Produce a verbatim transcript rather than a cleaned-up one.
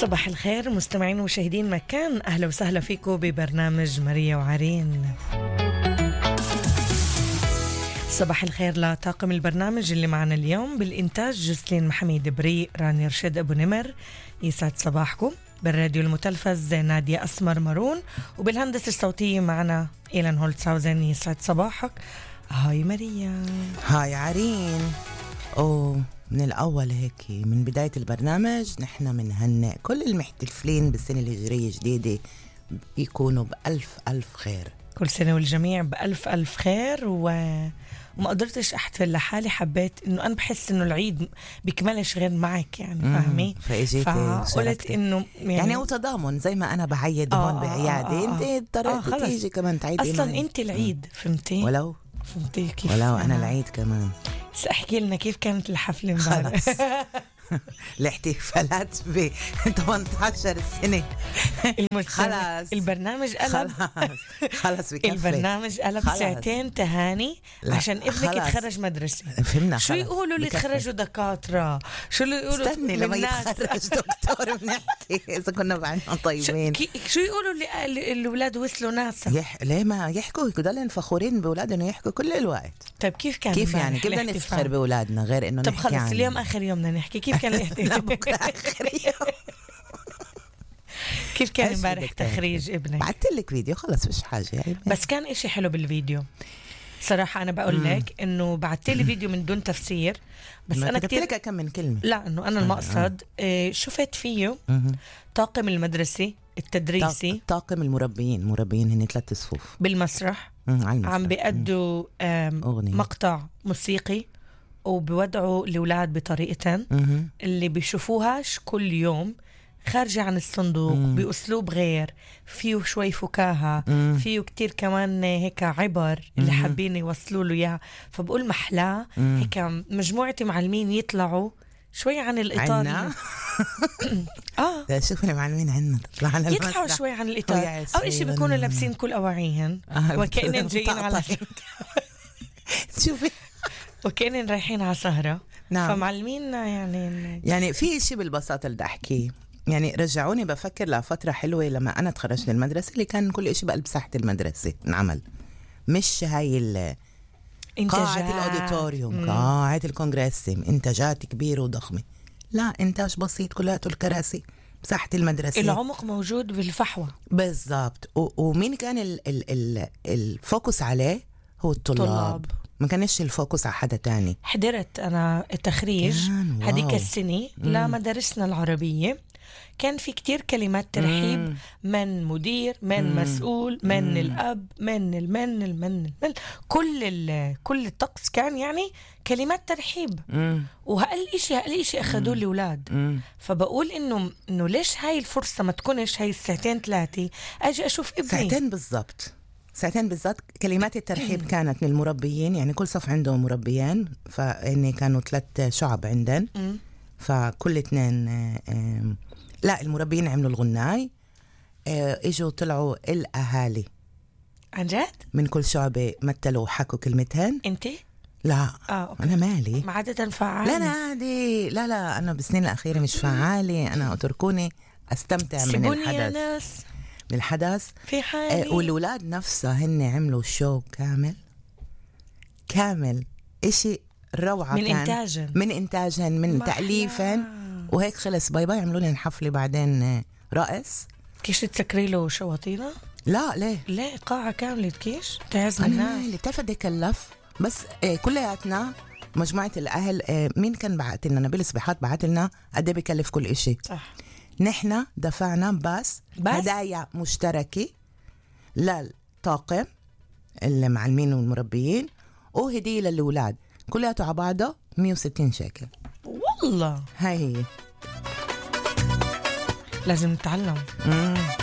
صباح الخير مستمعين ومشاهدين مكان، أهلا وسهلا فيكم ببرنامج ماريا وعرين. صباح الخير لطاقم البرنامج اللي معنا اليوم. بالإنتاج جسلين محميد بري، راني رشد أبو نمر، يسعد صباحكم. بالراديو المتلفز نادية أسمر مارون، وبالهندسة الصوتية معنا إيلان هولتساوزن، يسعد صباحك. هاي ماريا. هاي عرين. أوه من الأول هيك من بداية البرنامج نحن منهنئ كل المحتفلين بالسنة الهجرية الجديدة يكونوا بألف ألف خير. كل سنة والجميع بألف ألف خير. و... وما قدرتش أحتفل لحالي، حبيت إنه أنا بحس إنه العيد بيكملش غير معك، يعني فاهمي؟ فإجيت فقلت إنه يعني, يعني هو تضامن زي ما أنا بعيد آه هون بعيادي، آه آه أنت اضطريت آه تيجي كمان تعيد أصلا معي. أنت العيد فهمتي؟ ولو فهمتي كيف؟ ولو أنا العيد كمان. احكي لنا كيف كانت الحفلة امبارح؟ الاحتفالات ب ثمانية عشر سنة خلاص البرنامج قلب. خلاص خلاص بكفي. البرنامج قلب ساعتين تهاني عشان ابنك يتخرج مدرسة. فهمنا. شو يقولوا اللي تخرجوا دكاترة؟ شو اللي يقولوا؟ استني لما يتخرج دكتور بنحكي إذا كنا بعنا طيبين. شو يقولوا اللي الأولاد وصلوا ناسا؟ يح... ليه ما يحكوا يضلوا فخورين بأولادهم يحكوا كل الوقت. طيب كيف كان؟ كيف يعني كيف بدنا نفخر بأولادنا غير إنه طب نحكي؟ طب خلص اليوم آخر يوم بدنا نحكي كيف كان الاحتفال. بكرة آخر يوم. كيف كان امبارح تخريج ابنك؟ بعت لك فيديو خلص مش حاجة يعني. بس كان إشي حلو بالفيديو صراحة. أنا بقول لك إنه بعت لي فيديو من دون تفسير، بس أنا كتبت لك كم من كلمة. لا إنه أنا المقصد آه شفت فيه طاقم المدرسة التدريسي، طاقم المربيين المربيين هن ثلاث صفوف بالمسرح عم بيأدوا مقطع موسيقي وبيودعوا الأولاد بطريقة اللي بيشوفوهاش كل يوم، خارجة عن الصندوق، مم. بأسلوب غير، فيه شوي فكاهة، مم. فيه كتير كمان هيك عبر اللي مم. حابين يوصلوا له إياه. فبقول محلاه هيك مجموعة معلمين يطلعوا شوي عن الإطار. اه شوفوا المعلمين عنا طلعنا يطلعوا شوي عن الإطار. أو إشي بيكونوا لابسين كل أواعيهن آه وكأنهم جايين على شوفي وكأنهم رايحين على سهرة. نعم. فمعلميننا يعني يعني في إشي بالبساطة اللي بدي أحكيه، يعني رجعوني بفكر لفترة حلوة لما أنا تخرجت من المدرسة اللي كان كل إشي بقلب ساحة المدرسة نعمل، مش هاي قاعة الأوديتوريوم، قاعة الكونغرس، إنتاجات كبيرة وضخمة. لا، إنتاج بسيط كلياته الكراسي بساحة المدرسة. العمق موجود بالفحوى بالضبط. ومين كان ال ال ال الفوكس عليه؟ هو الطلاب طلاب. ما كانش الفوكس على حدا تاني. حضرت أنا التخريج هديك السنة لمدارسنا العربية، كان في كتير كلمات ترحيب مم. من مدير، من مم. مسؤول، من مم. الأب، من المن المن المن كل كل الطقس كان يعني كلمات ترحيب. مم. وهقل إشي هقل إشي أخذوه الأولاد. فبقول إنه إنه ليش هاي الفرصة ما تكونش هاي الساعتين ثلاثة أجي أشوف ابني ساعتين بالضبط ساعتين بالضبط. كلمات الترحيب كانت من المربيين، يعني كل صف عنده مربيين، فإني كانوا ثلاث شعب عندن، فكل اثنين لا المربيين عملوا الغناي، اجوا طلعوا الأهالي عن جد من كل شعبة مثلوا وحكوا كلمتين. انت؟ لا آه، أنا مالي ما عادة فعالي. لا أنا عادي، لا لا أنا بالسنين الأخيرة مش فعالي، أنا أتركوني أستمتع من الحدث ناس. من الحدث في حالي. آه والولاد نفسها هن عملوا شو كامل كامل إشي روعة، من كان إنتاجن من إنتاجن من تأليفن، وهيك خلص باي باي عملوا لنا حفلة بعدين رقص. كيش تسكري له شواطينا؟ لا ليه ليه قاعة كاملة كيش تعزم الناس؟ اللي تفد كلف بس آه كلياتنا مجموعة الأهل. آه مين كان بعت لنا؟ نبيل سبحات بعت لنا قد ايه بكلف كل إشي. صح. نحنا دفعنا بس, بس هدايا مشتركة للطاقم المعلمين والمربيين وهدية للأولاد، كلياته على بعضه مية وستين شيكل. والله هاي هي لازم نتعلم.